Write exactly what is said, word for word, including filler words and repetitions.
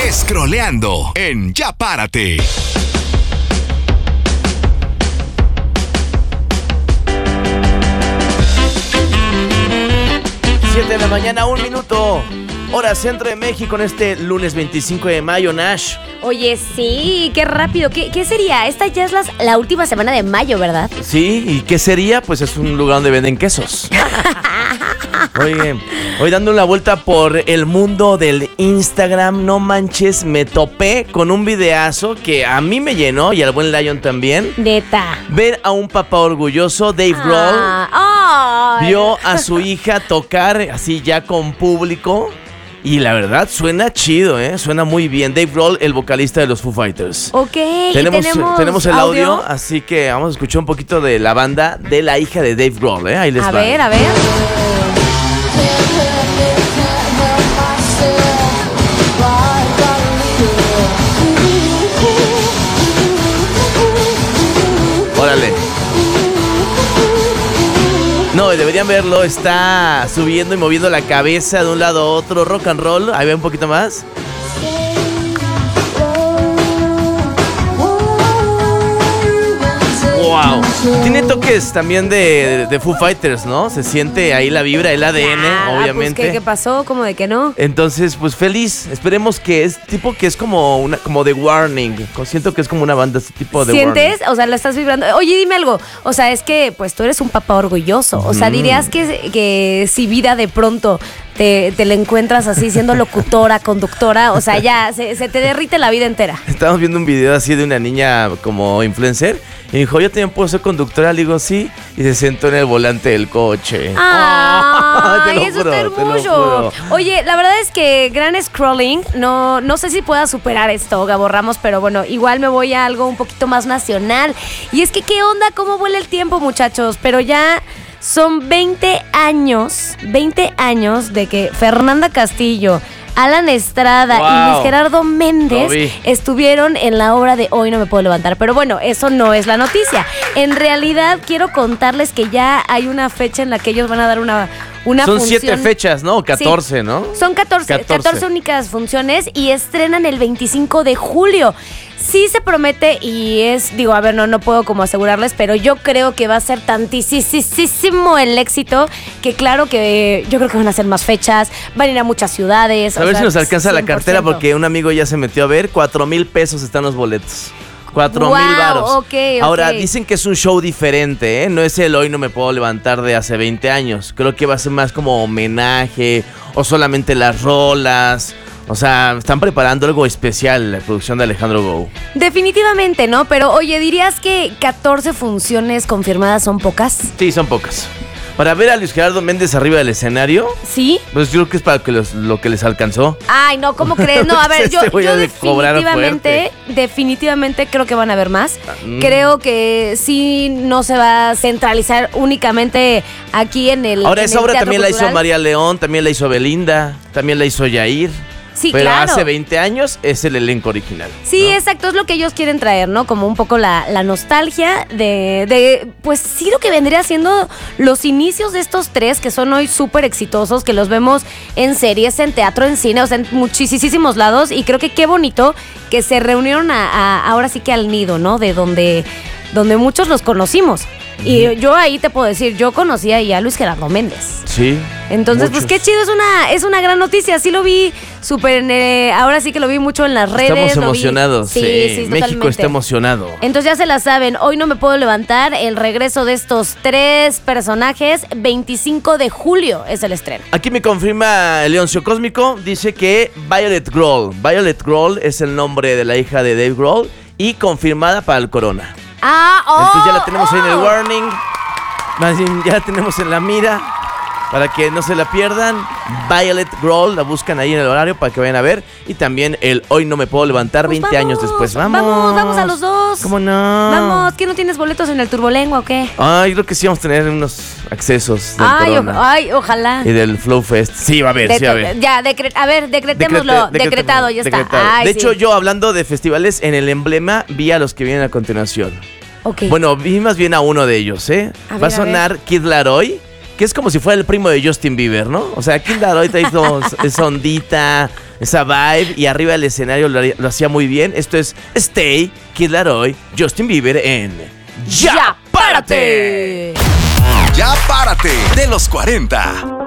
Scrolleando en Ya Párate. siete de la mañana, un minuto. Hora centro de México en este lunes veinticinco de mayo, Nash. Oye, sí, qué rápido. ¿Qué, qué sería? Esta ya es las, la última semana de mayo, ¿verdad? Sí, ¿y qué sería? Pues es un lugar donde venden quesos. Oye, hoy dando una vuelta por el mundo del Instagram, no manches, me topé con un videazo que a mí me llenó y al buen Lion también. Neta. Ver a un papá orgulloso, Dave Grohl, Ah, ay. vio a su hija tocar así ya con público. Y la verdad, suena chido, ¿eh? Suena muy bien. Dave Grohl, el vocalista de los Foo Fighters. Ok, y Tenemos, tenemos, tenemos el audio? audio, así que vamos a escuchar un poquito de la banda de la hija de Dave Grohl, ¿eh? Ahí les A va. ver, a ver. Órale. No, deberían verlo. Está subiendo y moviendo la cabeza de un lado a otro. Rock and roll. Ahí ve un poquito más. Wow. Tiene toques también de, de Foo Fighters, ¿no? Se siente ahí la vibra, el A D N, Ah, obviamente. Pues, ¿qué, ¿Qué pasó? ¿Cómo de que no? Entonces, pues feliz. Esperemos que es tipo que es como una como The Warning. Siento que es como una banda ese tipo de ¿Sientes? O sea, la estás vibrando. Oye, dime algo. O sea, es que pues tú eres un papá orgulloso. O sea, dirías que, que si vida de pronto te, te la encuentras así siendo locutora, conductora, o sea, ya se, se te derrite la vida entera. Estamos viendo un video así de una niña como influencer y dijo, yo también puedo ser conductora. Le digo, sí, y se sentó en el volante del coche. ¡Ay, Te lo eso juro, está te lo hermoso! juro. Oye, la verdad es que gran scrolling, no, no sé si pueda superar esto, Gabo Ramos, pero bueno, igual me voy a algo un poquito más nacional. Y es que, ¿qué onda? ¿Cómo vuela el tiempo, muchachos? Pero ya son veinte años, veinte años de que Fernanda Castillo, Alan Estrada Wow. y Luis Gerardo Méndez Lo vi. estuvieron en la obra de Hoy No Me Puedo Levantar. Pero bueno, eso no es la noticia. En realidad, quiero contarles que ya hay una fecha en la que ellos van a dar una, una Son función. siete fechas, ¿no? catorce, Sí. ¿no? Son catorce, catorce. catorce únicas funciones y estrenan el veinticinco de julio. Sí se promete y es, digo, a ver, no, no puedo como asegurarles, pero yo creo que va a ser tantísimo el éxito que claro que yo creo que van a hacer más fechas, van a ir a muchas ciudades. A ver o si sea, nos alcanza la cien por cartera ciento. porque un amigo ya se metió a ver. Cuatro mil pesos están los boletos. Cuatro Wow, mil varos. ok, ok. Ahora, dicen que es un show diferente, ¿eh? No es el Hoy No Me Puedo Levantar de hace veinte años. Creo que va a ser más como homenaje o solamente las rolas. O sea, están preparando algo especial la producción de Alejandro Gou. Definitivamente, ¿no? Pero oye, ¿dirías que catorce funciones confirmadas son pocas? Sí, son pocas. Para ver a Luis Gerardo Méndez arriba del escenario, ¿Sí? pues yo creo que es para que los- lo que les alcanzó. Ay, no, ¿cómo crees? No, a ver, yo, Este voy yo a de cobrar definitivamente, definitivamente creo que van a haber más. Mm. Creo que sí no se va a centralizar únicamente aquí en el Ahora en esa el obra Teatro también la hizo Cultural. María León, también la hizo Belinda, también la hizo Yair. Sí, pero claro. hace veinte años es el elenco original. Sí, ¿no? exacto, es lo que ellos quieren traer, ¿no? Como un poco la, la nostalgia de, de, pues sí, lo que vendría siendo los inicios de estos tres que son hoy súper exitosos, que los vemos en series, en teatro, en cine, o sea, en muchísimos lados. Y creo que qué bonito que se reunieron a, a- ahora sí que al nido, ¿no? De donde, donde muchos los conocimos. Y yo ahí te puedo decir, yo conocía ahí a Luis Gerardo Méndez. Sí. Entonces, muchos. pues qué chido, es una, es una gran noticia. Sí lo vi súper, en, eh, ahora sí que lo vi mucho en las redes. Estamos lo vi- emocionados. Sí, Sí, sí, México totalmente. está emocionado. Entonces ya se la saben, Hoy No Me Puedo Levantar, el regreso de estos tres personajes, veinticinco de julio es el estreno. Aquí me confirma el Leoncio Cósmico, dice que Violet Grohl. Violet Grohl es el nombre de la hija de Dave Grohl y confirmada para el Corona. Ah, oh, Entonces ya la tenemos ahí en el oh. warning. Más bien, ya la tenemos en la mira. Para que no se la pierdan, Violet Grohl, la buscan ahí en el horario para que vayan a ver. Y también el Hoy No Me Puedo Levantar, Pues veinte años vamos, después. Vamos. Vamos, vamos a los dos. ¿Cómo no? Vamos, ¿que no tienes boletos en el Turbolengua o qué? Ay, creo que sí vamos a tener unos accesos del Ay, o- Corona ay, ojalá. y del Flow Fest. Sí, va a haber, sí va a haber. Ya, decre- a ver, decretémoslo. Decrete- decretemos, Decretado, ya está. decretado. Ay, de sí. hecho, yo hablando de festivales, en el emblema vi a los que vienen a continuación. Ok. Bueno, vi más bien a uno de ellos, ¿eh? A Va ver, a sonar Kid Laroi, que es como si fuera el primo de Justin Bieber, ¿no? O sea, Kid Laroi trae como es ondita, esa vibe, y arriba del escenario lo, lo hacía muy bien. Esto es Stay, Kid Laroi, Justin Bieber en Ya, ¡Ya, párate! Ya párate de los cuarenta.